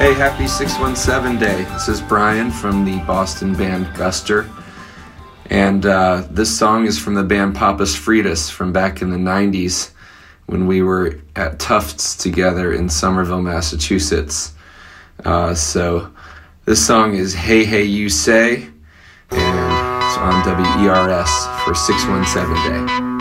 Hey, happy 617 Day. This is Brian from the Boston band Guster. And this song is from the band Papas Fritas from back in the 90s when we were at Tufts together in Somerville, Massachusetts. So this song is Hey Hey You Say, and it's on WERS for 617 Day.